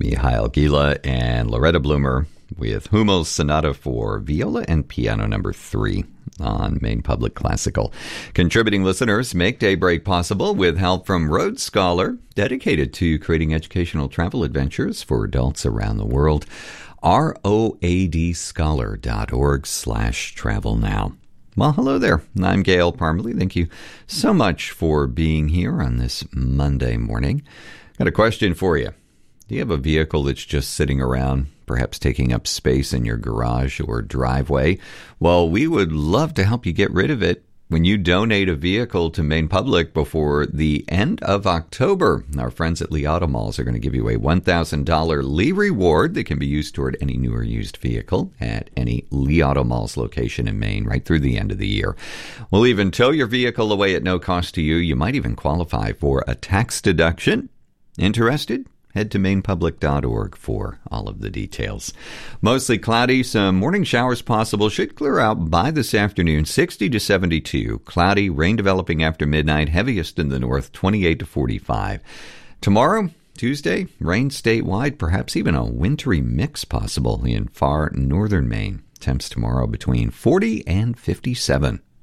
Mihail Gila and Loretta Bloomer with Hummel's Sonata for Viola and Piano number 3 on Maine Public Classical. Contributing listeners make Daybreak possible with help from Road Scholar, dedicated to creating educational travel adventures for adults around the world. roadscholar.org/travel now. Well, hello there. I'm Gail Parmalee. Thank you so much for being here on this Monday morning. Got a question for you. Do you have a vehicle that's just sitting around, perhaps taking up space in your garage or driveway? Well, we would love to help you get rid of it when you donate a vehicle to Maine Public before the end of October. Our friends at Lee Automalls are going to give you a $1,000 Lee reward that can be used toward any new or used vehicle at any Lee Automalls location in Maine right through the end of the year. We'll even tow your vehicle away at no cost to you. You might even qualify for a tax deduction. Interested? Head to mainpublic.org for all of the details. Mostly cloudy, some morning showers possible. Should clear out by this afternoon, 60 to 72. Cloudy, rain developing after midnight, heaviest in the north, 28 to 45. Tomorrow, Tuesday, rain statewide, perhaps even a wintry mix possible in far northern Maine. Temps tomorrow between 40 and 57.